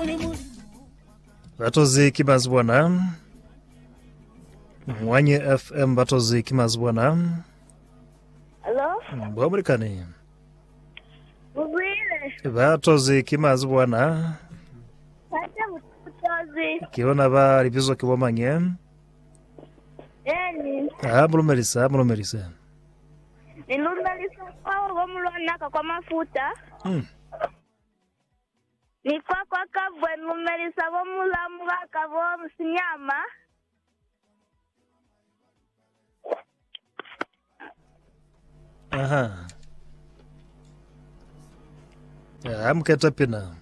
Batozi kimazibwana Mwanye FM batozi kimazibwana. Hello? Bwamurikani Bugwire. batozi kimazibwana Pata mutozi. kiona ba libizo kibomanye Eni. mulumerisa Nilumelisa kwa mulonaka kwa mafuta. Ni kwa kabwe numelisa bo mulamu bakabo musinyama. Aha. Mketa pina.